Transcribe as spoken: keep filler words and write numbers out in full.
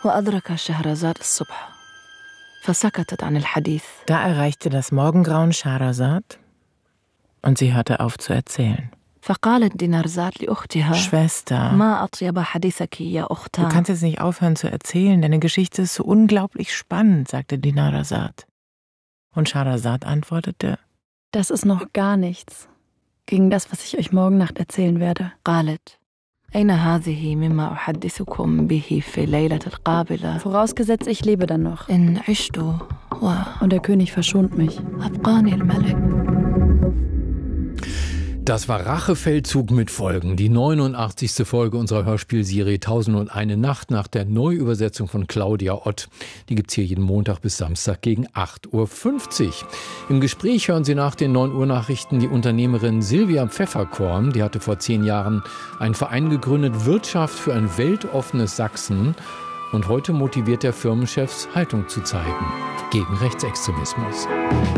وأدرك شهرزاد الصبح فسكتت عن الحديث. Da erreichte das Morgengrauen Schahrazad und sie hörte auf zu erzählen. فقالت دينارزاد لأختها Schwester, ما أطيب حديثك يا du أختان. kannst jetzt nicht aufhören zu erzählen, deine Geschichte ist so unglaublich spannend, sagte Dinarzad. Und Schahrazad antwortete: Das ist noch gar nichts gegen das, was ich euch morgen Nacht erzählen werde. قالت أين هذه مما أحدثكم به في الليلة القابلة. Vorausgesetzt, ich lebe dann noch. إن عشت Und der König verschont mich. وأبقاني الملك. Das war Rachefeldzug mit Folgen, die neunundachtzigste Folge unserer Hörspielserie Tausendundeine Nacht nach der Neuübersetzung von Claudia Ott. Die gibt's hier jeden Montag bis Samstag gegen acht Uhr fünfzig. Im Gespräch hören Sie nach den neun Uhr Nachrichten die Unternehmerin Silvia Pfefferkorn. Die hatte vor zehn Jahren einen Verein gegründet, Wirtschaft für ein weltoffenes Sachsen. Und heute motiviert der Firmenchefs, Haltung zu zeigen gegen Rechtsextremismus.